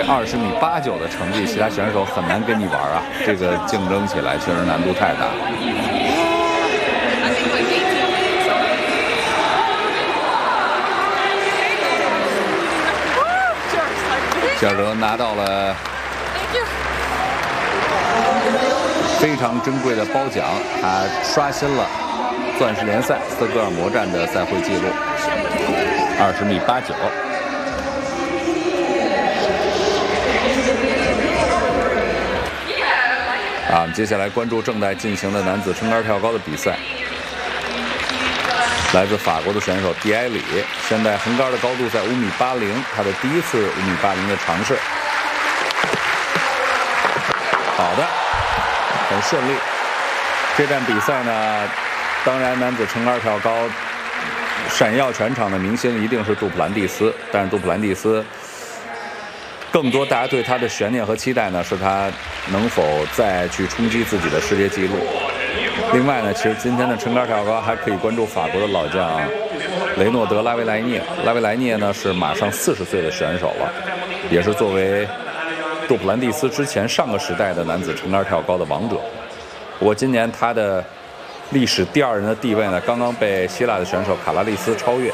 20.89米的成绩，其他选手很难跟你玩啊，这个竞争起来确实难度太大。希尔德拿到了非常珍贵的褒奖，他刷新了钻石联赛斯德哥尔摩站的赛会纪录，20.89米。我们接下来关注正在进行的男子撑杆跳高的比赛。来自法国的选手蒂埃里，现在横杆的高度在5.80米，他的第一次5.80米的尝试。好的，很顺利。这站比赛呢，当然男子撑杆跳高闪耀全场的明星一定是杜普兰蒂斯，但是杜普兰蒂斯更多大家对他的悬念和期待呢，是他能否再去冲击自己的世界纪录。另外呢，其实今天的撑杆跳高还可以关注法国的老将雷诺德·拉维莱涅。拉维莱涅呢是马上40岁的选手了，也是作为杜普兰蒂斯之前上个时代的男子撑杆跳高的王者。不过今年他的历史第2人的地位呢，刚刚被希腊的选手卡拉利斯超越。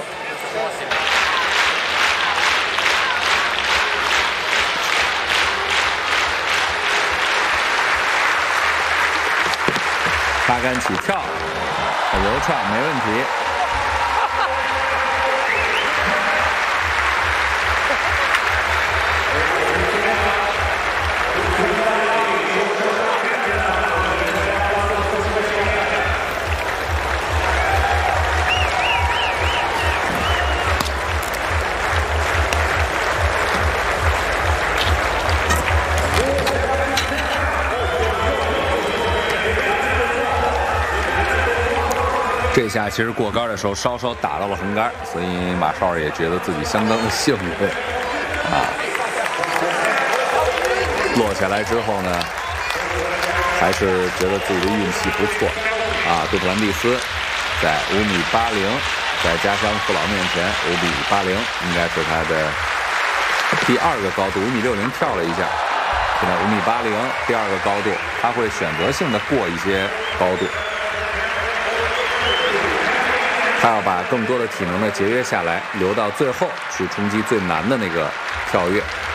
插杆起跳，很流畅，没问题。这下其实过杆的时候稍稍打到了横杆，所以马少也觉得自己相当的幸运啊。落下来之后呢，还是觉得自己的运气不错啊。杜普兰蒂斯在5.80米，在家乡父老面前5.80米，应该是他的第2个高度，5.60米跳了一下，现在5.80米第2个高度，他会选择性的过一些高度。他要把更多的体能呢节约下来，留到最后去冲击最难的那个跳跃。